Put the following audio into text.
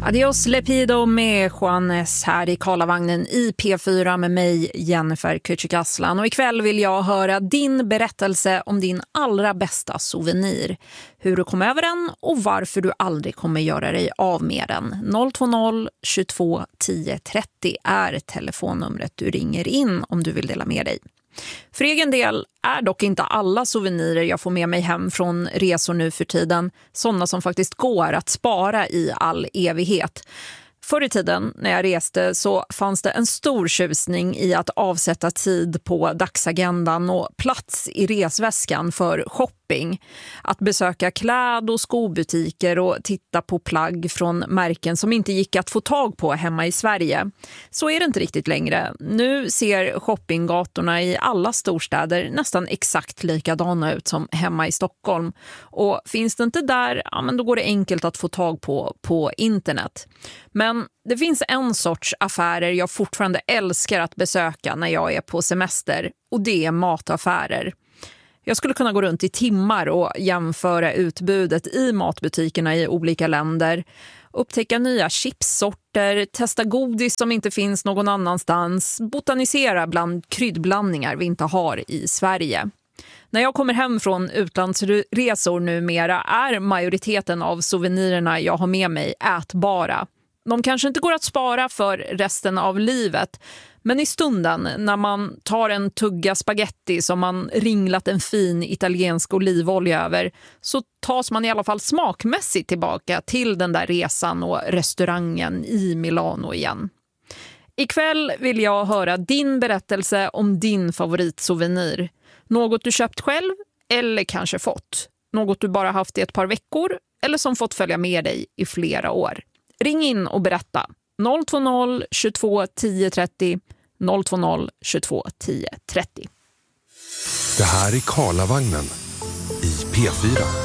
Adios Lepido med Juanes här i Karlavagnen i P4 med mig, Jennifer Kücükaslan. Och ikväll vill jag höra din berättelse om din allra bästa souvenir. Hur du kom över den och varför du aldrig kommer göra dig av med den. 020 22 10 30 är telefonnumret du ringer in om du vill dela med dig. För egen del är dock inte alla souvenirer jag får med mig hem från resor nu för tiden sådana som faktiskt går att spara i all evighet. Förr i tiden när jag reste så fanns det en stor tjusning i att avsätta tid på dagsagendan och plats i resväskan för shopping. Att besöka kläd- och skobutiker och titta på plagg från märken som inte gick att få tag på hemma i Sverige. Så är det inte riktigt längre. Nu ser shoppinggatorna i alla storstäder nästan exakt likadana ut som hemma i Stockholm. Och finns det inte där, ja, men då går det enkelt att få tag på internet. Men det finns en sorts affärer jag fortfarande älskar att besöka när jag är på semester, och det är mataffärer. Jag skulle kunna gå runt i timmar och jämföra utbudet i matbutikerna i olika länder, upptäcka nya chipssorter, testa godis som inte finns någon annanstans, botanisera bland kryddblandningar vi inte har i Sverige. När jag kommer hem från utlandsresor numera är majoriteten av souvenirerna jag har med mig ätbara. De kanske inte går att spara för resten av livet, men i stunden när man tar en tugga spaghetti som man ringlat en fin italiensk olivolja över, så tas man i alla fall smakmässigt tillbaka till den där resan och restaurangen i Milano igen. Ikväll vill jag höra din berättelse om din favoritsouvenir. Något du köpt själv eller kanske fått. Något du bara haft i ett par veckor eller som fått följa med dig i flera år. Ring in och berätta. 020 22 10 30 020 22 10 30. Det här är Karlavagnen i P4.